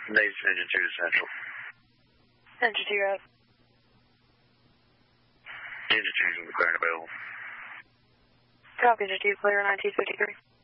Nate's Engine 2 to Central. Engine 2 out. Engine 2 is in the clearing available. Copy, Engine 2, clear 9253.